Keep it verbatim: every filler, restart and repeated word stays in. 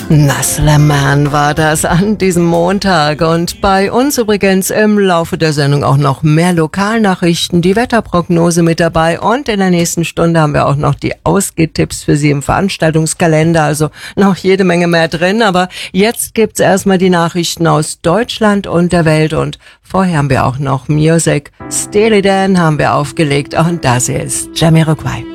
Nasleman war das an diesem Montag und bei uns übrigens im Laufe der Sendung auch noch mehr Lokalnachrichten, die Wetterprognose mit dabei und in der nächsten Stunde haben wir auch noch die Ausgehtipps für Sie im Veranstaltungskalender, also noch jede Menge mehr drin, aber jetzt gibt's erstmal die Nachrichten aus Deutschland und der Welt und vorher haben wir auch noch Music. Steely Dan haben wir aufgelegt und das hier ist Jamiroquai.